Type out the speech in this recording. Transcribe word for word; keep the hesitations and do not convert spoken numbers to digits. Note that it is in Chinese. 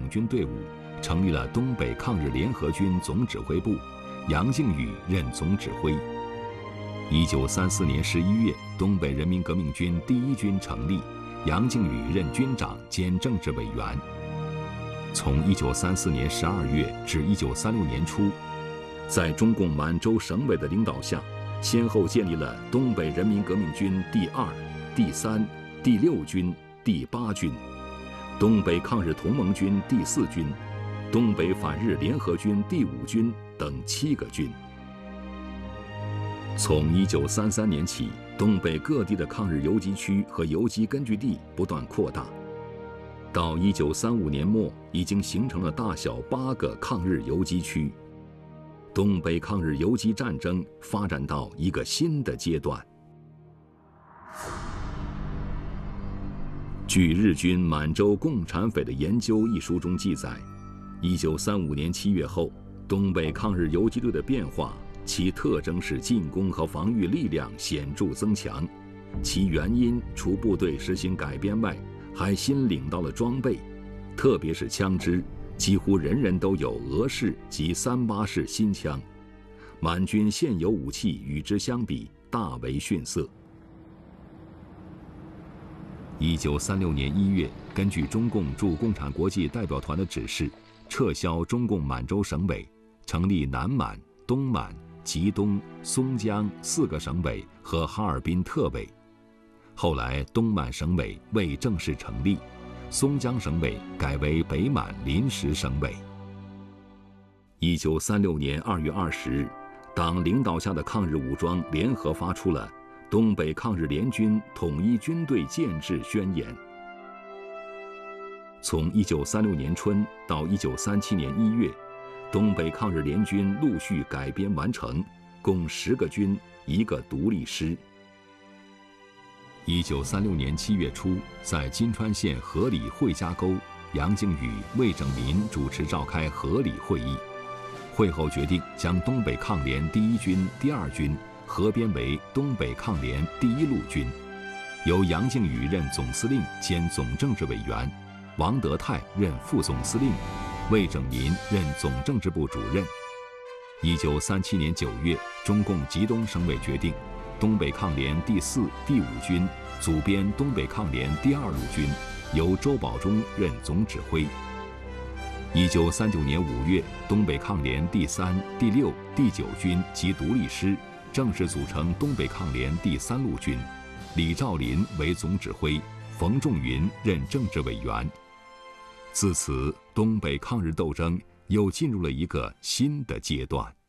军队伍，成立了东北抗日联合军总指挥部，杨靖宇任总指挥。一九三四年十一月，东北人民革命军第一军成立，杨靖宇任军长兼政治委员。从一九三四年十二月至一九三六年初，在中共满洲省委的领导下，先后建立了东北人民革命军第二、第三、第六军、第八军，东北抗日同盟军第四军，东北反日联合军第五军等七个军。从一九三三年起，东北各地的抗日游击区和游击根据地不断扩大，到一九三五年末，已经形成了大小八个抗日游击区。东北抗日游击战争发展到一个新的阶段。据日军《满洲共产匪的研究》一书中记载，一九三五年七月后，东北抗日游击队的变化，其特征是进攻和防御力量显著增强，其原因除部队实行改编外，还新领到了装备，特别是枪支，几乎人人都有俄式及三八式新枪。满军现有武器与之相比，大为逊色。一九三六年一月，根据中共驻共产国际代表团的指示，撤销中共满洲省委，成立南满、东满、吉东、松江四个省委和哈尔滨特委。后来，东满省委未正式成立，松江省委改为北满临时省委。一九三六年二月二十日，党领导下的抗日武装联合发出了《东北抗日联军统一军队建制宣言》。从一九三六年春到一九三七年一月，东北抗日联军陆续改编完成，共十个军，一个独立师。一九三六年七月初，在金川县河里会家沟，杨靖宇、魏拯民主持召开河里会议。会后决定将东北抗联第一军、第二军合编为东北抗联第一路军，由杨靖宇任总司令兼总政治委员，王德泰任副总司令，魏拯民任总政治部主任。一九三七年九月，中共吉东省委决定，东北抗联第四、第五军组编东北抗联第二路军，由周保中任总指挥。一九三九年五月，东北抗联第三、第六、第九军及独立师正式组成东北抗联第三路军，李兆林为总指挥，冯仲云任政治委员。自此，东北抗日斗争又进入了一个新的阶段。